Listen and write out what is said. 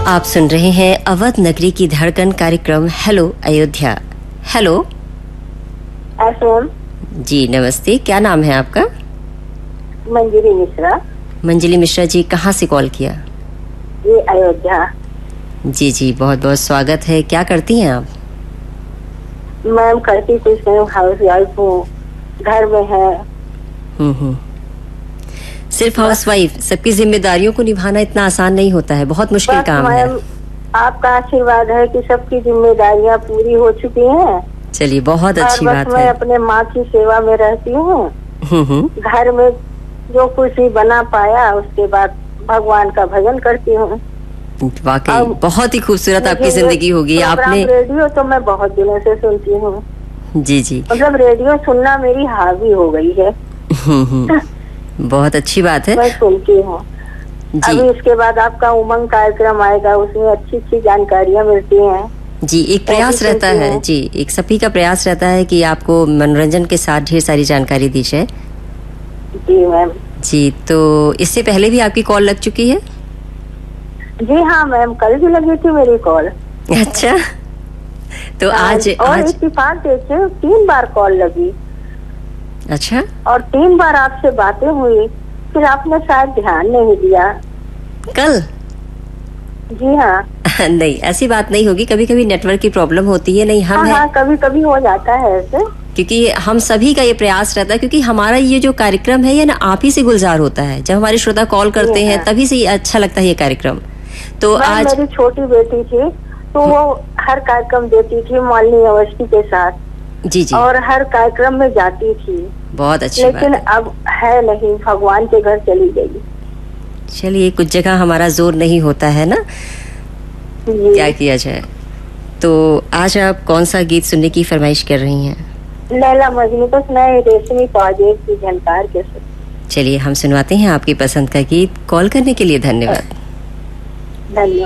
आप सुन रहे हैं अवध नगरी की धड़कन कार्यक्रम हेलो अयोध्या। हेलो जी नमस्ते, क्या नाम है आपका? मंजरी मिश्रा। मंजली मिश्रा जी, कहाँ से कॉल किया? ये अयोध्या। जी जी, बहुत बहुत स्वागत है। क्या करती हैं आप? मैम करती कुछ नहीं, हाउस वाइफ हूँ, घर में है। सिर्फ हाउस वाइफ? सबकी जिम्मेदारियों को निभाना इतना आसान नहीं होता है, बहुत मुश्किल काम है। आपका आशीर्वाद है कि सबकी जिम्मेदारियाँ पूरी हो चुकी हैं। चलिए, बहुत अच्छी बात है। मैं अपने माँ की सेवा में रहती हूँ। घर में जो कुछ ही बना पाया उसके बाद भगवान का भजन करती हूँ। वाकई बहुत ही खूबसूरत आपकी जिंदगी होगी। आपने रेडियो तो मैं बहुत दिनों से सुनती हूँ। जी जी, मतलब रेडियो सुनना मेरी हॉबी हो गई है। बहुत अच्छी बात है। मैं सुनती हूँ। अभी इसके बाद आपका उमंग कार्यक्रम आएगा, उसमें अच्छी अच्छी जानकारियाँ मिलती हैं। जी, एक प्रयास रहता है जी, एक सभी का प्रयास रहता है कि आपको मनोरंजन के साथ ढेर सारी जानकारी दी जाए। जी मैम। जी, तो इससे पहले भी आपकी कॉल लग चुकी है? जी हाँ मैम, कल भी लगी थी मेरी कॉल। अच्छा, तो आज इत्तेफाक देखिए 3 बार कॉल लगी। अच्छा, और 3 बार आपसे बातें हुई, फिर आपने शायद ध्यान नहीं दिया। कल? जी हाँ। नहीं, ऐसी बात नहीं होगी, कभी कभी नेटवर्क की प्रॉब्लम होती है। नहीं, हम हाँ, कभी कभी हो जाता है ऐसे, क्योंकि हम सभी का ये प्रयास रहता है, क्योंकि हमारा ये जो कार्यक्रम है ये ना आप ही से गुलजार होता है। जब हमारे श्रोता कॉल करते हैं तभी से अच्छा लगता है ये कार्यक्रम। तो आज मेरी छोटी बेटी थी तो वो हर कार्यक्रम देती थी मालिनी अवस्थी के साथ। जी जी, और हर कार्यक्रम में जाती थी। बहुत अच्छी लेकिन बात है। अब है नहीं, भगवान के घर चली गई। चलिए, कुछ जगह हमारा जोर नहीं होता है ना, क्या किया जाए। तो आज आप कौन सा गीत सुनने की फरमाइश कर रही हैं? लैला मजनू को सुनाए रेशमी पाजेब की झनकार के साथ। चलिए, हम सुनवाते हैं आपकी पसंद का गीत। कॉल करने के लिए धन्यवाद। धन्यवाद।